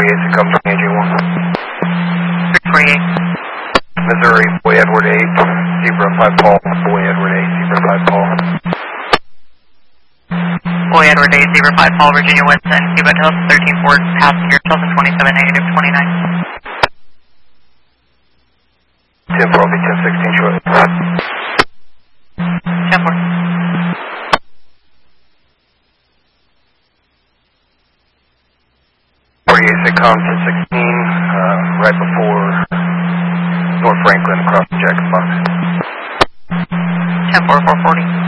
648, come from AJ1. 648. Missouri, Boy Edward 8, Zebra 5 Paul, Boy Edward 8, Zebra 5 Paul. Boy Edward 8, Zebra 5 Paul, Virginia Winston, Cuba Delta 13 Ford, passenger, Delta 27, negative 29. 10 4, 1016 short. 10 4. Sitcom 1016, right before North Franklin across the Jackson Box. 10 4, 440.